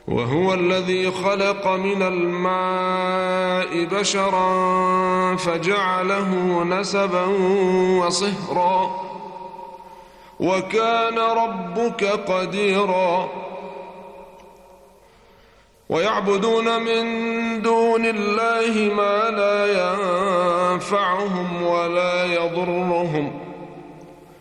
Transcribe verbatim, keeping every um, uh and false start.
وهو الذي خلق من الماء بشرا فجعله نسبا وصهرا وكان ربك قديرا ويعبدون من دون الله ما لا ينفعهم ولا يضرهم